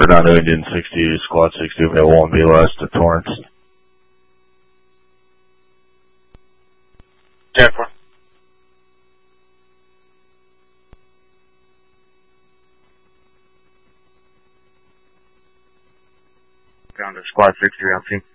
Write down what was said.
Order down to Indian 60, Squad 60, available on VLS to Torrance. Jack 4. Down to Squad 60, around scene.